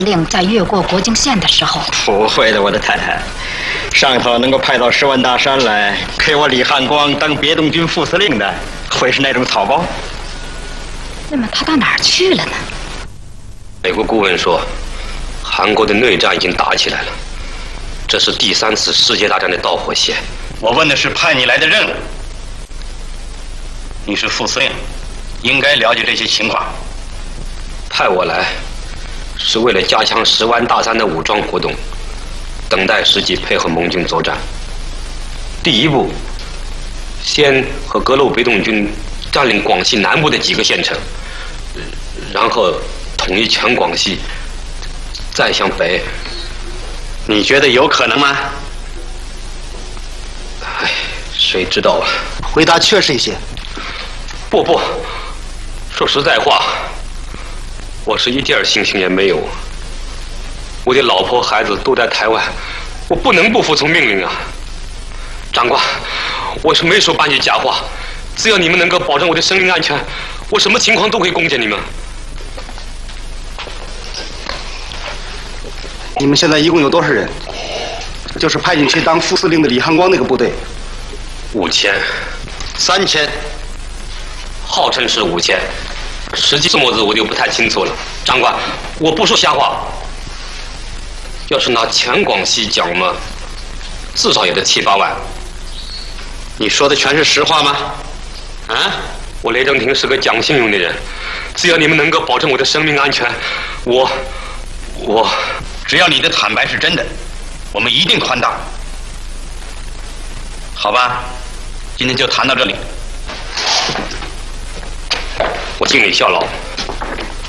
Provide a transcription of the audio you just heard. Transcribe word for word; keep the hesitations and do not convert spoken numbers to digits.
令在越过国境线的时候， 不会的，我的太太。上头能够派到十万大山来给我李汉光当别动军副司令的，会是那种草包？ 那么他到哪儿去了呢？ 美国顾问说，韩国的内战已经打起来了，这是第三次世界大战的导火线。 我问的是派你来的任务，你是副司令，应该了解这些情况。 派我来是为了加强十湾大山的武装活动，等待时机配合盟军作战。第一步，先和各路别动军占领广西南部的几个县城，然后统一全广西，再向北。 你觉得有可能吗？ 哎，谁知道啊？ 回答确实一些。 不不，说实在话，我是一点信心也没有。我的老婆孩子都在台湾，我不能不服从命令啊！长官，我是没说半句假话，只要你们能够保证我的生命安全，我什么情况都会贡献你们。 你们现在一共有多少人？就是派进去当副司令的李汉光那个部队。 五千， 三千， 号称是五千，实际数目字我就不太清楚了。长官，我不说瞎话。要是拿全广西讲嘛，至少也得七八万。 你说的全是实话吗？ 啊，我雷正廷是个讲信用的人，只要你们能够保证我的生命安全，我，我， 只要你的坦白是真的，我们一定宽大。好吧，今天就谈到这里。 我尽力效劳。